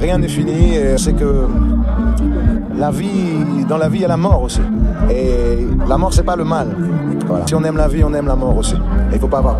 rien n'est fini. Et c'est que dans la vie, il y a la mort aussi. Et la mort, c'est pas le mal. Voilà. Si on aime la vie, on aime la mort aussi. Et il faut pas avoir